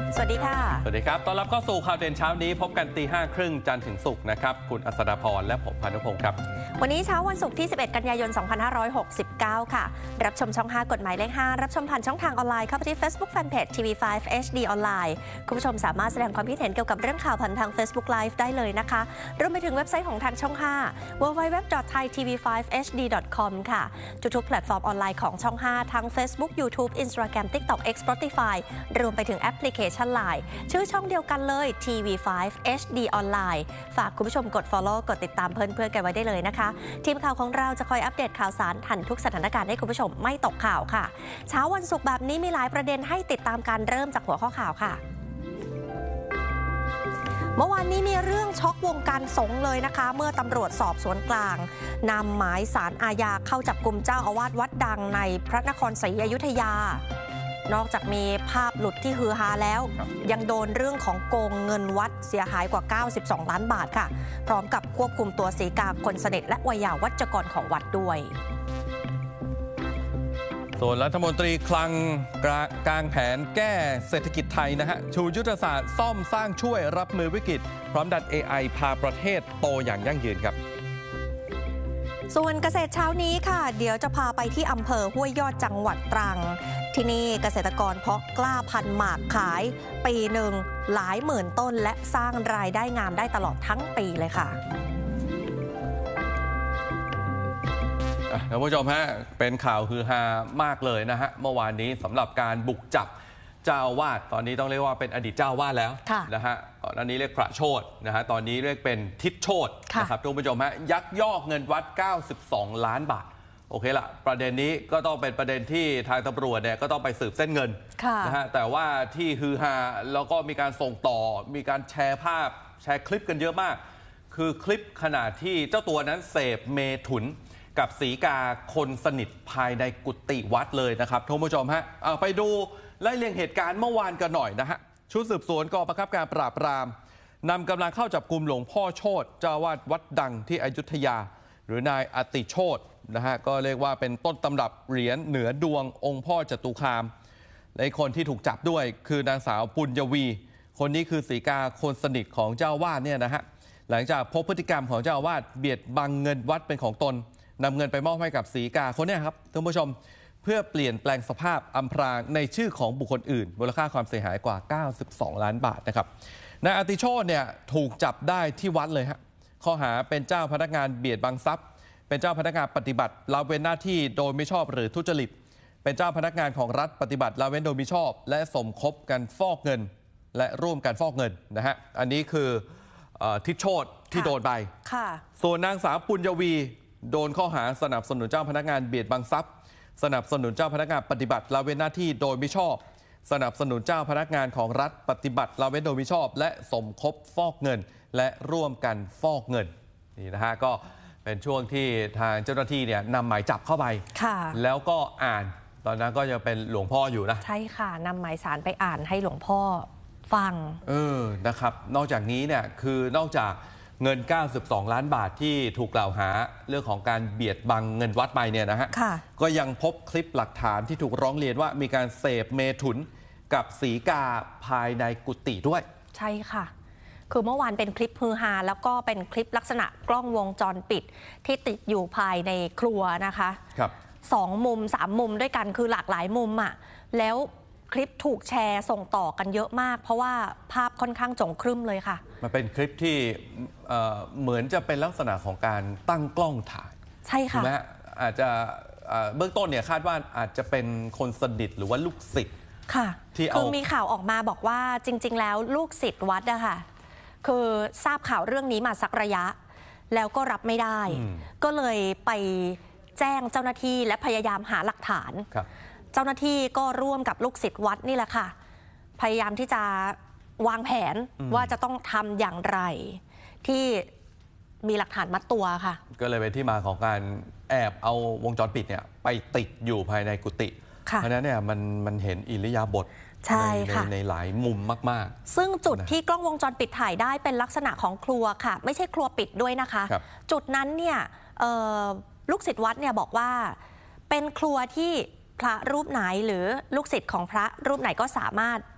สวัสดีค่ะสวัสดีครับต้อนรับเข้าสู่ข่าวเด่นเช้านี้พบกันตี 5:30 จันทร์ถึงศุกร์นะครับคุณอัศดาพรและผมพานุพงศ์ครับวันนี้เช้าวันศุกร์ที่11กันยายน2569ค่ะรับชมช่อง5กฎหมายเลข5รับชมผ่านช่องทางออนไลน์เข้าไปที่ Facebook Fanpage TV5 HD ออนไลน์คุณผู้ชมสามารถแสดงความคิดเห็นเกี่ยวกับเรื่องข่าวผ่านทาง Facebook Live ได้เลยนะคะรวมไปถึงเว็บไซต์ของทางช่อง5 www.thaitv5hd.com ค่ะทุกๆแพลตฟอร์มออนไลน์ของช่อง5ทั้ง Facebook YouTube Instagram TikTok X Spotify รวมไปถึงแอปพลิเคชัน LINE ชื่อช่องเดียวกันเลย TV5 HD ออนไลน์ฝากคุณผู้ชมกด Follow กดติดตามเพื่อนๆกันไว้ได้เลยนะคะทีมข่าวของเราจะคอยอัปเดตข่าวสารทันทุกสถานการณ์ให้คุณผู้ชมไม่ตกข่าวค่ะเช้าวันศุกร์แบบนี้มีหลายประเด็นให้ติดตามการเริ่มจากหัวข้อข่าวค่ะเมื่อวานนี้มีเรื่องช็อกวงการสงฆ์เลยนะคะเมื่อตำรวจสอบสวนกลางนำหมายสารอาญาเข้าจับกุมเจ้าอาวาสวัดดังในพระนครศรีอยุธยานอกจากมีภาพหลุดที่ฮือฮาแล้วยังโดนเรื่องของโกงเงินวัดเสียหายกว่า92ล้านบาทค่ะพร้อมกับควบคุมตัวศรีกาคนสนิทและวัยยาวัจกรของวัดด้วยส่วนรัฐมนตรีคลังกลางแผนแก้เศรษฐกิจไทยนะฮะชูยุทธศาสตร์ซ่อมสร้างช่วยรับมือวิกฤตพร้อมดัน AI พาประเทศโตอย่างยั่งยืนครับส่วนเกษตรเช้านี้ค่ะเดี๋ยวจะพาไปที่อำเภอห้วยยอดจังหวัดตรังที่นี่เกษตรกรเพาะกล้าพันธุ์หมากขายปีหนึ่งหลายหมื่นต้นและสร้างรายได้งามได้ตลอดทั้งปีเลยค่ะท่านผู้ชมฮะเป็นข่าวฮือฮามากเลยนะฮะเมื่อวานนี้สำหรับการบุกจับเจ้าอาวาสตอนนี้ต้องเรียกว่าเป็นอดีตเจ้าอาวาสแล้วนะฮะก่อนหน้านี้เรียกพระโชตินะฮะตอนนี้เรียกเป็นทิศโชตินะครับท่านผู้ชมฮะยักยอกเงินวัด92ล้านบาทโอเคละประเด็นนี้ก็ต้องเป็นประเด็นที่ทางตำรวจเนี่ยก็ต้องไปสืบเส้นเงินนะฮะแต่ว่าที่ฮือฮาแล้วก็มีการส่งต่อมีการแชร์ภาพแชร์คลิปกันเยอะมากคือคลิปขณะที่เจ้าตัวนั้นเสพเมถุนกับศรีกาคนสนิทภายในกุฏิวัดเลยนะครับท่านผู้ชมฮะไปดูไล่เรียงเหตุการณ์เมื่อวานกันหน่อยนะฮะชุดสืบสวนกองบังคับการปราบปรามนำกำลังเข้าจับกุมหลวงพ่อโชติเจ้าอาวาสวัดดังที่อยุธยาหรือนายอติโชตินะฮะก็เรียกว่าเป็นต้นตำรับเหรียญเหนือดวงองค์พ่อจตุคามและคนที่ถูกจับด้วยคือนางสาวปุญญวีคนนี้คือศรีกาคนสนิทของเจ้าอาวาสเนี่ยนะฮะหลังจากพบพฤติกรรมของเจ้าอาวาสเบียดบังเงินวัดเป็นของตนนำเงินไปมอบให้กับศรีกาคนนี้ครับท่านผู้ชมเพื่อเปลี่ยนแปลงสภาพอำพรางในชื่อของบุคคลอื่นมูลค่าความเสียหายกว่า92ล้านบาทนะครับนายอติโชติเนี่ยถูกจับได้ที่วัดเลยฮะข้อหาเป็นเจ้าพนักงานเบียดบังทรัพย์เป็นเจ้าพนักงานปฏิบัติละเว้นหน้าที่โดยมิชอบหรือทุจริตเป็นเจ้าพนักงานของรัฐปฏิบัติละเว้นโดยมิชอบและสมคบกันฟอกเงินและร่วมกันฟอกเงินนะฮะอันนี้คือทิศโชติที่โดนไปส่วนนางสาวปุญญวีโดนข้อหาสนับสนุนเจ้าพนักงานเบียดบังทรัพย์สนับสนุนเจ้าพนักงานปฏิบัติละเว้นหน้าที่โดยมิชอบสนับสนุนเจ้าพนักงานของรัฐปฏิบัติละเว้นโดยมิชอบและสมคบฟอกเงินและร่วมกันฟอกเงินนี่นะฮะก็เป็นช่วงที่ทางเจ้าหน้าที่เนี่ยนำหมายจับเข้าไปแล้วก็อ่านตอนนั้นก็จะเป็นหลวงพ่ออยู่นะใช่ค่ะนำหมายสารไปอ่านให้หลวงพ่อฟังนะครับนอกจากนี้เนี่ยคือนอกจากเงิน92ล้านบาทที่ถูกกล่าวหาเรื่องของการเบียดบังเงินวัดไปเนี่ยนะฮะก็ยังพบคลิปหลักฐานที่ถูกร้องเรียนว่ามีการเสพเมถุนกับศรีกาภายในกุฏิด้วยใช่ค่ะคือเมื่อวานเป็นคลิปฮือฮาแล้วก็เป็นคลิปลักษณะกล้องวงจรปิดที่ติดอยู่ภายในครัวนะคะครับ2มุม3มุมด้วยกันคือหลากหลายมุมอ่ะแล้วคลิปถูกแชร์ส่งต่อกันเยอะมากเพราะว่าภาพค่อนข้างจงครึ้มเลยค่ะมันเป็นคลิปที่เหมือนจะเป็นลักษณะของการตั้งกล้องถ่ายใช่ค่ะนะอาจจะเบื้องต้นเนี่ยคาดว่าอาจจะเป็นคนสนิทหรือว่าลูกศิษย์ค่ะคือมีข่าวออกมาบอกว่าจริงๆแล้วลูกศิษย์วัดอะค่ะคือทราบข่าวเรื่องนี้มาสักระยะแล้วก็รับไม่ได้ก็เลยไปแจ้งเจ้าหน้าที่และพยายามหาหลักฐานเจ้าหน้าที่ก็ร่วมกับลูกศิษย์วัดนี่แหละค่ะพยายามที่จะวางแผนว่าจะต้องทำอย่างไรที่มีหลักฐานมัดตัวค่ะก็เลยเป็นที่มาของการแอบเอาวงจรปิดเนี่ยไปติดอยู่ภายในกุฏิเพราะฉะนั้นเนี่ยมันเห็นอิริยาบถในหลายมุมมากๆซึ่งจุดที่กล้องวงจรปิดถ่ายได้เป็นลักษณะของครัวค่ะไม่ใช่ครัวปิดด้วยนะคะจุดนั้นเนี่ยลูกศิษย์วัดเนี่ยบอกว่าเป็นครัวที่พระรูปไหนหรือลูกศิษย์ของพระรูปไหนก็สามารถ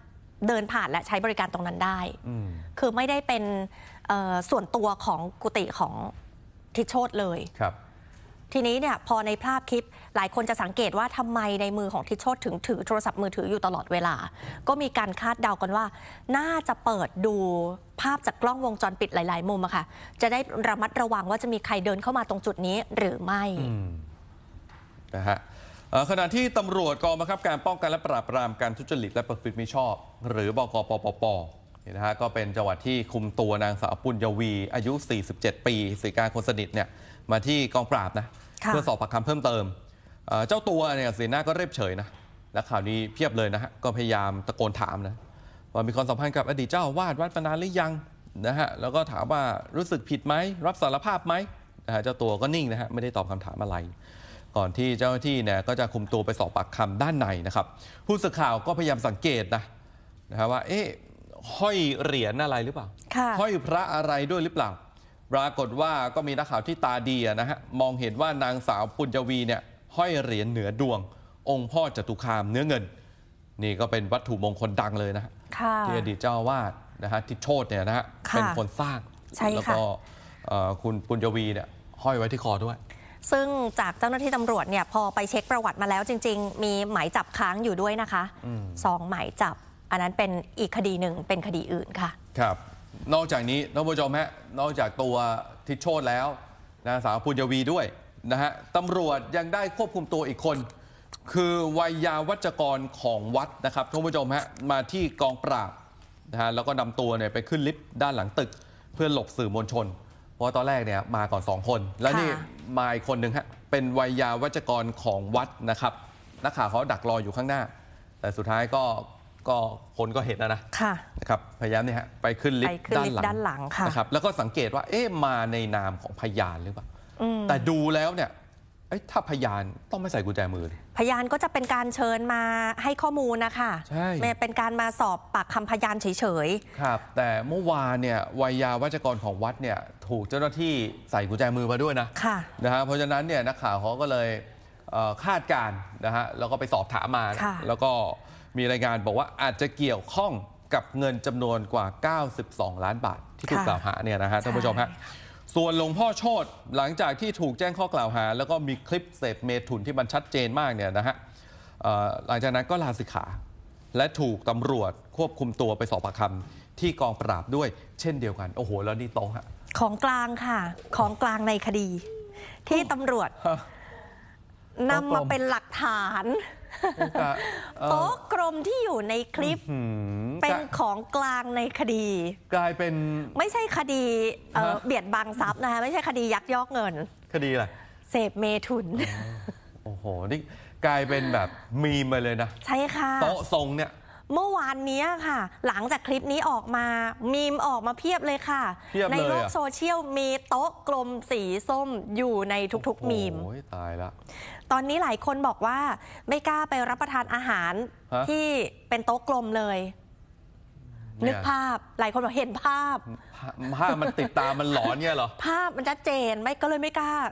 เดินผ่านและใช้บริการตรงนั้นได้คือไม่ได้เป็นส่วนตัวของกุฏิของทิศโชติเลยครับทีนี้เนี่ยพอในภาพคลิปหลายคนจะสังเกตว่าทำไมในมือของทิศโชติถึงถือโทรศัพท์มือถืออยู่ตลอดเวลาก็มีการคาดเดากันว่าน่าจะเปิดดูภาพจากกล้องวงจรปิดหลายๆมุมอะค่ะจะได้ระมัดระวังว่าจะมีใครเดินเข้ามาตรงจุดนี้หรือไม่นะฮะขณะที่ตำรวจกองบังคับการป้องกันและปราบปรามการทุจริตและประพฤติมิชอบหรือบกปปปนี่นะฮะก็เป็นจังหวัดที่คุมตัวนางสาวปุญญวีอายุ 47 ปีศรีกาคนสนิทเนี่ยมาที่กองปราบนะเพื่อสอบปากคำเพิ่มเติมเจ้าตัวเนี่ยสีหน้าก็เรียบเฉยนะและข่าวนี้เพียบเลยนะฮะก็พยายามตะโกนถามนะว่ามีความสัมพันธ์กับอดีตเจ้าอาวาสวัดมานานหรือยังนะฮะแล้วก็ถามว่ารู้สึกผิดไหมรับสารภาพไหมเจ้าตัวก็นิ่งนะฮะไม่ได้ตอบคำถามอะไรก่อนที่เจ้าหน้าที่เนี่ยก็จะคุมตัวไปสอบปากคำด้านในนะครับผู้สื่อข่าวก็พยายามสังเกตนะว่าห้อยเหรียญอะไรหรือเปล่าห้อยพระอะไรด้วยหรือเปล่าปรากฏว่าก็มีนักข่าวที่ตาดีนะฮะมองเห็นว่านางสาวปุญญวีเนี่ยห้อยเหรียญเหนือดวงองค์พ่อจตุคามเนื้อเงินนี่ก็เป็นวัตถุมงคลดังเลยนะที่อดีตเจ้าอาวาสนะฮะทิศโชติเนี่ยนะฮะเป็นคนสร้างแล้วก็คุณปุญญวีเนี่ยห้อยไว้ที่คอด้วยซึ่งจากเจ้าหน้าที่ตำรวจเนี่ยพอไปเช็คประวัติมาแล้วจริงๆมีหมายจับค้างอยู่ด้วยนะคะ2 หมายจับอันนั้นเป็นอีกคดีหนึ่งเป็นคดีอื่นค่ะครับนอกจากนี้ท่านผู้ชมฮะนอกจากตัวทิศโชติแล้วนางสาวปุญญวีด้วยนะฮะตำรวจยังได้ควบคุมตัวอีกคนคือวัยยาวัจกรของวัดนะครับท่านผู้ชมฮะมาที่กองปราบนะฮะแล้วก็นำตัวเนี่ยไปขึ้นลิฟต์ด้านหลังตึกเพื่อหลบสื่อมวลชนเพราะตอนแรกเนี่ยมาก่อน2 คนแล้วนี่มาอีกคนหนึ่งฮะเป็นวัยยาวัจกรของวัดนะครับนักข่าวเขาดักรออยู่ข้างหน้าแต่สุดท้ายก็คนก็เห็นนะครับพยายามเนี่ยฮะไปขึ้นลิฟต์ด้านหลังนะครับแล้วก็สังเกตว่ามาในนามของพยานหรือเปล่าแต่ดูแล้วเนี่ยถ้าพยานต้องไม่ใส่กุญแจมือพยานก็จะเป็นการเชิญมาให้ข้อมูลนะคะใช่ไม่เป็นการมาสอบปากคำพยานเฉยๆครับแต่เมื่อวานเนี่ยวัยยาวัจกรของวัดเนี่ยถูกเจ้าหน้าที่ใส่กุญแจมือมาด้วยนะฮะเพราะฉะนั้นเนี่ยนักข่าวเขาก็เลยคาดการณ์นะฮะแล้วก็ไปสอบถามมาแล้วก็มีรายงานบอกว่าอาจจะเกี่ยวข้องกับเงินจำนวนกว่า92 ล้านบาทที่ถูกกล่าวหาเนี่ยนะฮะท่านผู้ชมฮะส่วนหลวงพ่อโชติหลังจากที่ถูกแจ้งข้อกล่าวหาแล้วก็มีคลิปเสพเมถุนที่มันชัดเจนมากเนี่ยนะฮะหลังจากนั้นก็ลาสิกขาและถูกตำรวจควบคุมตัวไปสอบปากคำที่กองปราบด้วยเช่นเดียวกันโอ้โหแล้วนี่โต๊ะฮะของกลางค่ะของกลางในคดีที่ตำรวจนำมาเป็นหลักฐานโต๊ะกลมที่อยู่ในคลิปเป็นของกลางในคดีกลายเป็นไม่ใช่คดีเบียดบังทรัพย์นะคะไม่ใช่คดียักยอกเงินคดีอะไรเสพเมถุนโอ้โหนี่กลายเป็นแบบมีมไปเลยนะใช่ค่ะโต๊ะทรงเนี่ยเมื่อวานนี้ค่ะหลังจากคลิปนี้ออกมามีมออกมาเพียบเลยค่ะในโลกโซเชียลมีโต๊ะกลมสีส้มอยู่ในทุกๆมีมโอ้ยตายละตอนนี้หลายคนบอกว่าไม่กล้าไปรับประทานอาหารที่เป็นโต๊ะกลมเลยนึกภาพหลายคนบอกเห็นภาพมันติดตามันหลอนเนี่ยเหรอภาพมันชัดเจนไม่ก็เลยไม่กล้า